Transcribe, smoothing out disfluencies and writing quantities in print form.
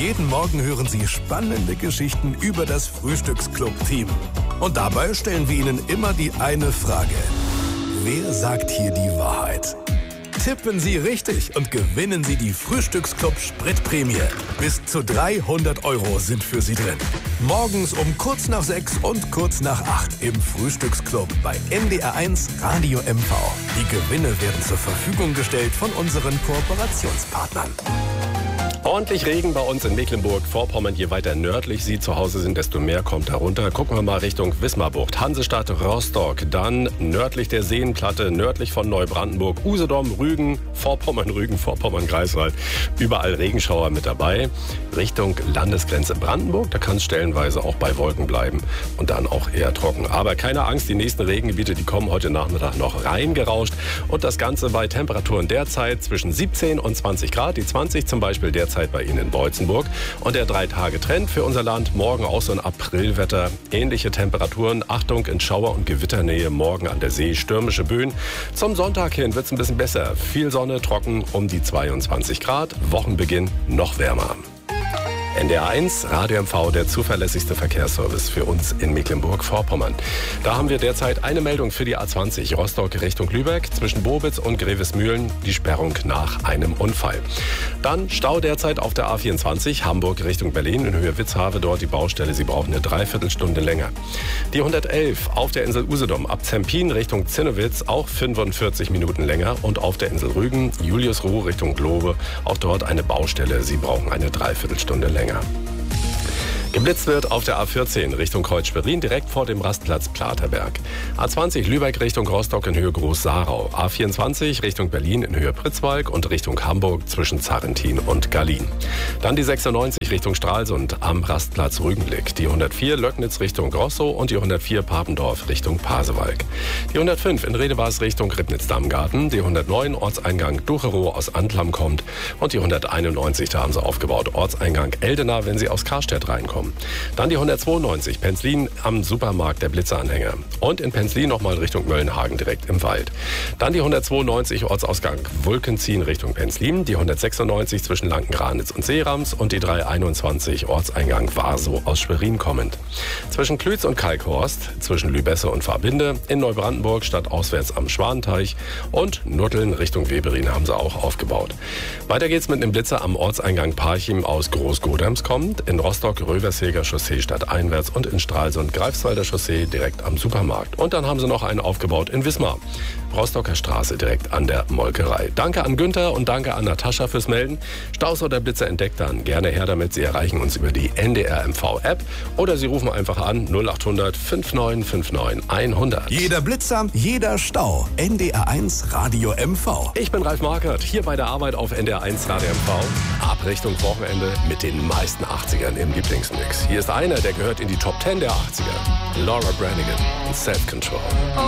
Jeden Morgen hören Sie spannende Geschichten über das Frühstücksclub-Team. Und dabei stellen wir Ihnen immer die eine Frage. Wer sagt hier die Wahrheit? Tippen Sie richtig und gewinnen Sie die Frühstücksclub-Spritprämie. Bis zu 300 € sind für Sie drin. Morgens um kurz nach 6 und kurz nach 8 im Frühstücksclub bei NDR1 Radio MV. Die Gewinne werden zur Verfügung gestellt von unseren Kooperationspartnern. Ordentlich Regen bei uns in Mecklenburg-Vorpommern. Je weiter nördlich Sie zu Hause sind, desto mehr kommt darunter. Gucken wir mal Richtung Wismarbucht, Hansestadt, Rostock, dann nördlich der Seenplatte, nördlich von Neubrandenburg, Usedom, Rügen, Vorpommern-Greifswald. Überall Regenschauer mit dabei. Richtung Landesgrenze Brandenburg, da kann es stellenweise auch bei Wolken bleiben und dann auch eher trocken. Aber keine Angst, die nächsten Regengebiete, die kommen heute Nachmittag noch reingerauscht. Und das Ganze bei Temperaturen derzeit zwischen 17 und 20 Grad. Die 20 zum Beispiel derzeit bei Ihnen in Beutzenburg. Und der 3-Tage-Trend für unser Land. Morgen auch so ein Aprilwetter. Ähnliche Temperaturen. Achtung in Schauer- und Gewitternähe. Morgen an der See stürmische Böen. Zum Sonntag hin wird es ein bisschen besser. Viel Sonne, trocken um die 22 Grad. Wochenbeginn noch wärmer. NDR1, Radio MV, der zuverlässigste Verkehrsservice für uns in Mecklenburg-Vorpommern. Da haben wir derzeit eine Meldung für die A20 Rostock Richtung Lübeck zwischen Bobitz und Grevesmühlen, die Sperrung nach einem Unfall. Dann Stau derzeit auf der A24 Hamburg Richtung Berlin in Höhe Witzhave, dort die Baustelle. Sie brauchen eine Dreiviertelstunde länger. Die 111 auf der Insel Usedom ab Zempin Richtung Zinnowitz auch 45 Minuten länger und auf der Insel Rügen Juliusruh Richtung Globe auch dort eine Baustelle. Sie brauchen eine Dreiviertelstunde länger. Geblitzt wird auf der A14 Richtung Kreuz-Schwerin direkt vor dem Rastplatz Platerberg. A20 Lübeck Richtung Rostock in Höhe Groß-Sarau. A24 Richtung Berlin in Höhe Pritzwalk und Richtung Hamburg zwischen Zarrentin und Gallien. Dann die 96 Richtung Stralsund am Rastplatz Rügenblick. Die 104 Löcknitz Richtung Grosso und die 104 Papendorf Richtung Pasewalk. Die 105 in Redewars Richtung Ribnitz-Dammgarten. Die 109 Ortseingang Ducherow aus Antlam kommt. Und die 191, da haben sie aufgebaut, Ortseingang Eldena, wenn sie aus Karstedt reinkommen. Dann die 192 Penzlin am Supermarkt der Blitzeranhänger. Und in Penzlin nochmal Richtung Möllenhagen direkt im Wald. Dann die 192 Ortsausgang Wulkenzien Richtung Penzlin. Die 196 zwischen Lankenranitz und Seerams. Und die 321 Ortseingang Warsow aus Schwerin kommend. Zwischen Klütz und Kalkhorst, zwischen Lübesse und Farbinde. In Neubrandenburg stadtauswärts am Schwanteich. Und Nutteln Richtung Weberin haben sie auch aufgebaut. Weiter geht's mit einem Blitzer am Ortseingang Parchim aus Großgodems kommt. In Rostock Röverseger Chaussee stadteinwärts und in Stralsund Greifswalder Chaussee direkt am Supermarkt. Und dann haben sie noch einen aufgebaut in Wismar. Rostocker Straße direkt an der Molkerei. Danke an Günther und danke an Natascha fürs Melden. Staus oder Blitzer entdeckt dann gerne her damit. Sie erreichen uns über die NDR MV App oder Sie rufen einfach an 0800 5959 100. Jeder Blitzer, jeder Stau. NDR1 Radio MV. Ich bin Ralf Markert, hier bei der Arbeit auf NDR1 Radio MV. Ab Richtung Wochenende mit den meisten 80ern im Lieblingsmix. Hier ist einer, der gehört in die Top 10 der 80er. Laura Branigan und Self Control.